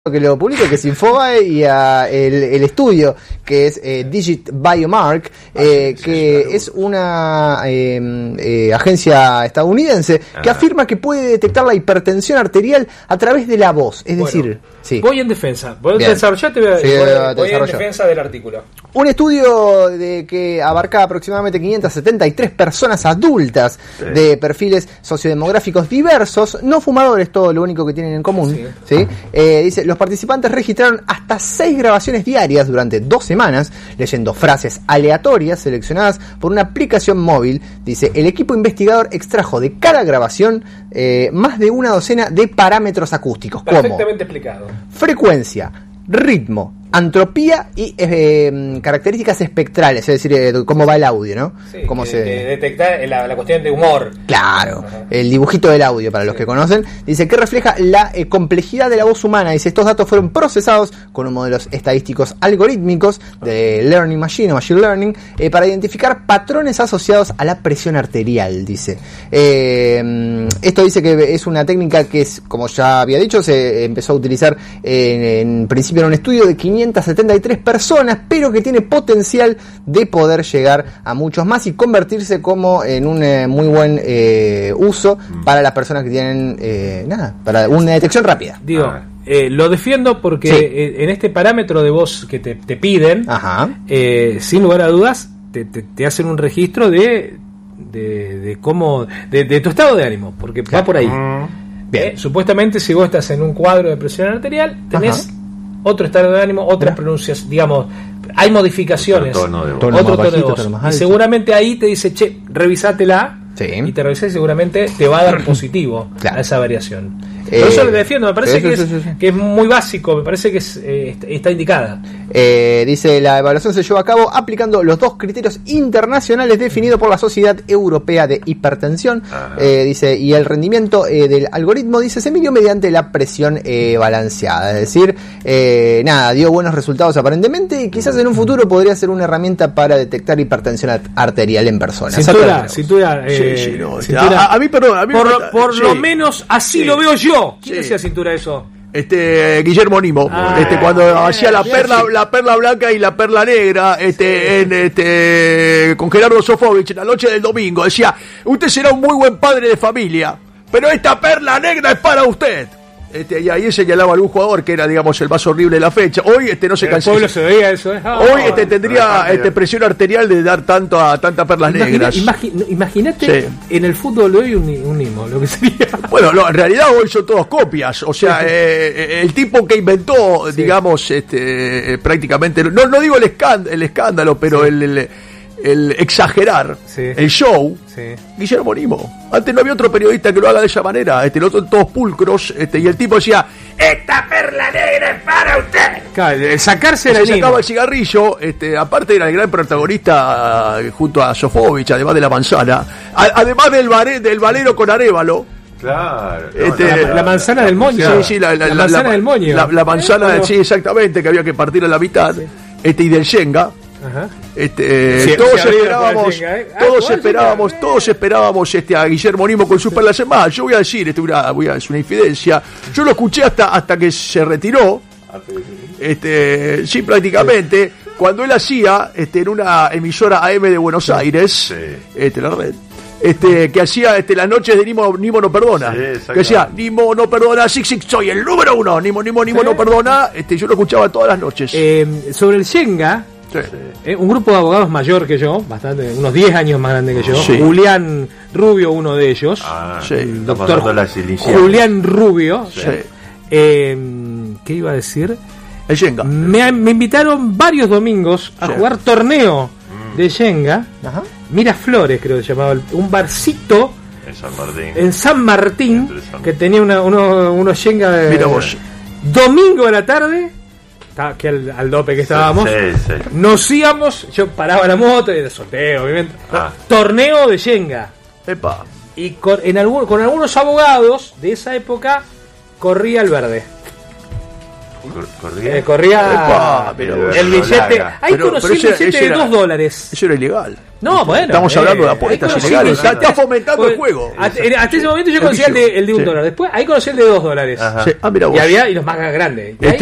que lo publica, que es Infobae, y a el estudio que es Digit Biomark, que es una agencia estadounidense que afirma que puede detectar la hipertensión arterial a través de la voz. Es decir, sí. Voy en defensa. Voy en defensa del artículo. Un estudio que abarca aproximadamente 573 personas adultas de perfiles sociodemográficos diversos, no fumadores, todo lo único que tienen en común. ¿Sí? Dice, los participantes registraron hasta 6 grabaciones diarias durante 2 semanas, leyendo frases aleatorias seleccionadas por una aplicación móvil. Dice, el equipo investigador extrajo de cada grabación más de una docena de parámetros acústicos, perfectamente explicado: frecuencia, ritmo, entropía y características espectrales, es decir, cómo va el audio, ¿no? Sí, cómo se detectar la cuestión de humor. Claro, el dibujito del audio, para los que conocen. Dice que refleja la complejidad de la voz humana. Dice, estos datos fueron procesados con un modelo estadísticos algorítmicos de Learning Machine o Machine Learning para identificar patrones asociados a la presión arterial, dice. Esto dice que es una técnica que, como ya había dicho, se empezó a utilizar en principio en un estudio de 573 personas, pero que tiene potencial de poder llegar a muchos más y convertirse como en un muy buen uso para las personas que tienen para una detección rápida. Digo, lo defiendo porque en este parámetro de voz que te piden, sin lugar a dudas, te hacen un registro de cómo, de tu estado de ánimo, porque va por ahí. Bien. Supuestamente, si vos estás en un cuadro de presión arterial, tenés otro estado de ánimo, otras pronunciaciones, digamos, hay modificaciones, otro tono de voz. Y seguramente ahí te dice, revisátela, y te revisás y seguramente te va a dar positivo a esa variación. Por eso le defiendo, me parece que es muy básico, me parece que está indicada. Dice, la evaluación se llevó a cabo aplicando los 2 criterios internacionales definidos por la Sociedad Europea de Hipertensión. Dice, y el rendimiento del algoritmo, dice, se midió mediante la presión balanceada. Es decir, dio buenos resultados aparentemente, y quizás en un futuro podría ser una herramienta para detectar hipertensión arterial en personas. Cintura. A mí, perdón. Por lo menos así lo veo yo. ¿Quién decía cintura eso? Guillermo Nimo, cuando hacía la perla blanca y la perla negra, con Gerardo Sofovich, la noche del domingo, decía, usted será un muy buen padre de familia, pero esta perla negra es para usted. Y ahí señalaba algún jugador que era, digamos, el más horrible de la fecha. Hoy no se cansó. El pueblo se veía eso. Hoy tendría presión arterial de dar tantas perlas negras. Imagínate en el fútbol de hoy un Nimo, lo que sería. Bueno, en realidad hoy son todos copias. O sea, el tipo que inventó, digamos, prácticamente, no digo el escándalo, pero el exagerar, el show, Guillermo Nimo. Antes no había otro periodista que lo haga de esa manera, todos pulcros, y el tipo decía, esta perla negra es para usted. Claro, el sacarse se sacaba el cigarrillo, aparte era el gran protagonista junto a Sofovich, además de la manzana, además del valero con arévalo. Claro. La manzana del moño. Sí, la manzana del moño. La manzana, sí, exactamente, que había que partir a la mitad, y del Shenga. Todos esperábamos a Guillermo Nimo con sus perlas en más. Yo voy a decir, es una infidencia. Yo lo escuché hasta que se retiró. Prácticamente. Cuando él hacía en una emisora AM de Buenos Aires, la red. Que hacía las noches de Nimo no perdona, que decía Nimo no perdona, soy el número 1, Nimo no perdona. Yo lo escuchaba todas las noches. Sobre el Shenga, un grupo de abogados mayor que yo, bastante, unos 10 años más grande que yo, Julián Rubio, uno de ellos, el doctor Julián Rubio, ¿qué iba a decir? El Shenga. Me invitaron varios domingos a jugar torneo de Shenga. Miraflores, creo que se llamaba, un barcito en San Martín que tenía unos Shenga domingo a la tarde, que al dope que estábamos, nos íbamos, yo paraba la moto y de sorteo, obviamente, torneo de Shenga. Y con algunos abogados de esa época corría el verde. corría el billete. Ahí conocí el billete de $2. Eso era ilegal. No, bueno. Estamos hablando de apuestas ilegales. Está fomentando el juego. Hasta ese momento yo conocía el de $1. Después ahí conocí el de $2. Sí. Mira vos. Y los más grandes.